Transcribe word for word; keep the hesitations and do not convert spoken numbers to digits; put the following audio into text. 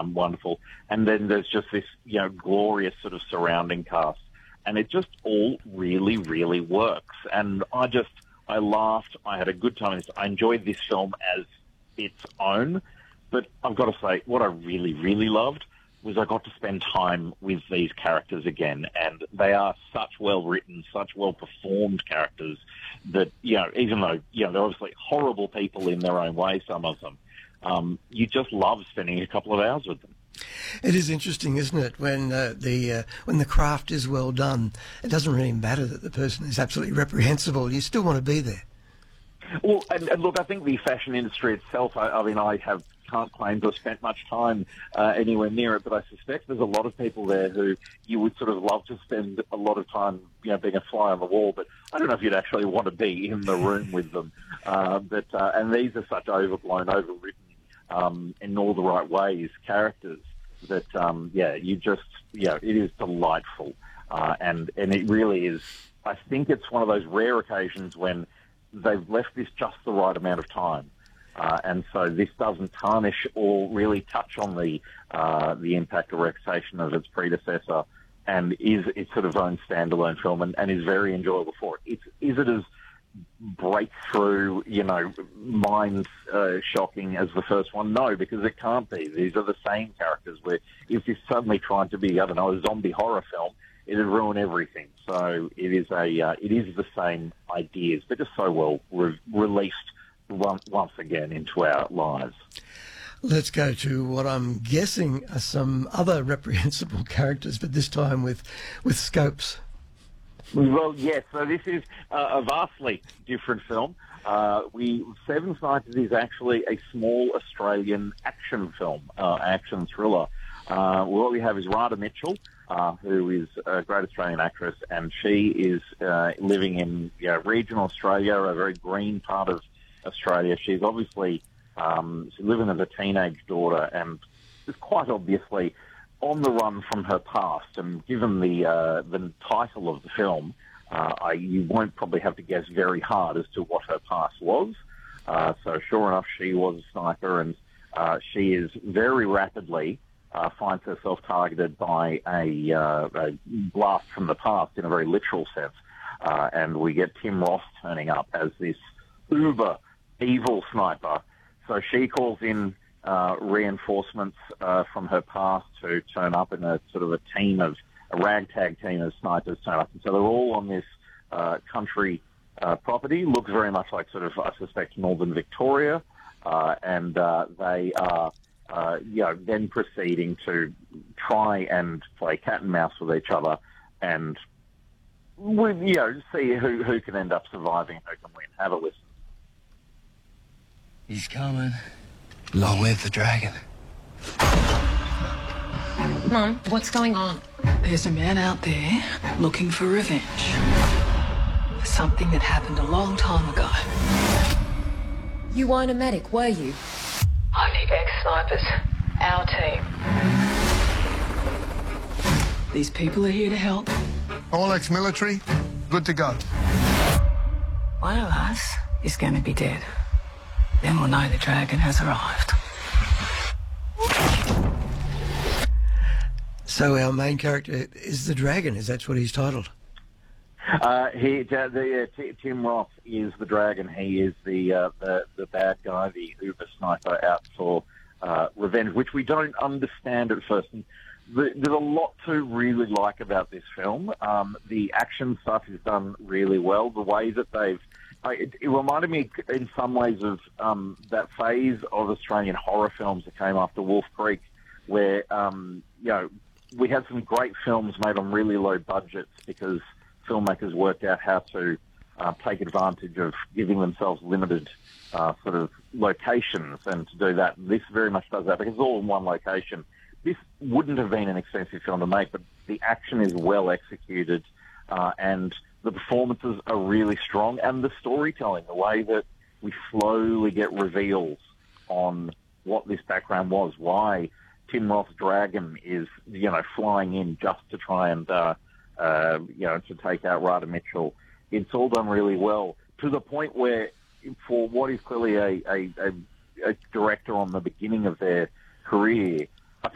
um, wonderful. And then there's just this, you know, glorious sort of surrounding cast. And it just all really, really works. And I just, I laughed. I had a good time. I enjoyed this film as its own. But I've got to say, what I really, really loved was I got to spend time with these characters again. And they are such well-written, such well-performed characters that, you know, even though, you know, they're obviously horrible people in their own way, some of them, um, you just love spending a couple of hours with them. It is interesting, isn't it, when uh, the uh, when the craft is well done, it doesn't really matter that the person is absolutely reprehensible. You still want to be there. Well, and, and look, I think the fashion industry itself, I, I mean, I have can't claim to have spent much time uh, anywhere near it, but I suspect there's a lot of people there who you would sort of love to spend a lot of time, you know, being a fly on the wall, but I don't know if you'd actually want to be in the room with them. Uh, but uh, and these are such overblown, overwritten, um, in all the right ways, characters that, um, yeah, you just, yeah, it is delightful. Uh, and, and it really is, I think it's one of those rare occasions when they've left this just the right amount of time. Uh, and so this doesn't tarnish or really touch on the uh, the impact or reputation of its predecessor, and is its sort of own standalone film, and, and is very enjoyable for it. It's, is it as breakthrough, you know, mind uh, shocking as the first one? No, because it can't be. These are the same characters. Where if you suddenly tried to be, I don't know, a zombie horror film, it'd ruin everything. So it is a uh, it is the same ideas, but just so well re- released once again into our lives. Let's go to what I'm guessing are some other reprehensible characters, but this time with with scopes. Well, yes. So this is uh, a vastly different film. Uh, we Seven Snipers is actually a small Australian action film, uh, action thriller. Uh, what we have is Radha Mitchell, uh, who is a great Australian actress, and she is uh, living in you know, regional Australia, a very green part of Australia. She's obviously um, she's living as a teenage daughter and is quite obviously on the run from her past. And given the uh, the title of the film, uh, I, you won't probably have to guess very hard as to what her past was. Uh, so sure enough, she was a sniper, and uh, she is very rapidly uh, finds herself targeted by a, uh, a blast from the past in a very literal sense. Uh, and we get Tim Roth turning up as this uber evil sniper. So she calls in uh, reinforcements uh, from her past to turn up in a sort of a team of, a ragtag team of snipers turn up. And so they're all on this uh, country uh, property. Looks very much like sort of, I suspect, northern Victoria. Uh, and uh, they are, uh, you know, then proceeding to try and play cat and mouse with each other and, with, you know, see who, who can end up surviving, who can win. Have a listen. He's coming. Long live the dragon. Mom, what's going on? There's a man out there looking for revenge. For something that happened a long time ago. You weren't a medic, were you? Only ex-snipers. Our team. These people are here to help. All ex-military, good to go. One of us is going to be dead. Then we'll know the dragon has arrived. So our main character is the dragon. Is that what he's titled? Uh, he, uh, the, uh, T- Tim Roth is the dragon. He is the uh, the, the bad guy, the uber sniper out for uh, revenge, which we don't understand at first. And the, there's a lot to really like about this film. Um, the action stuff is done really well. The way that they've It, it reminded me in some ways of um, that phase of Australian horror films that came after Wolf Creek, where um, you know we had some great films made on really low budgets because filmmakers worked out how to uh, take advantage of giving themselves limited uh, sort of locations, and to do that, this very much does that because it's all in one location. This wouldn't have been an expensive film to make, but the action is well executed uh, and the performances are really strong, and the storytelling, the way that we slowly get reveals on what this background was, why Tim Roth's dragon is, you know, flying in just to try and, uh, uh, you know, to take out Radha Mitchell. It's all done really well, to the point where, for what is clearly a, a, a, a director on the beginning of their career,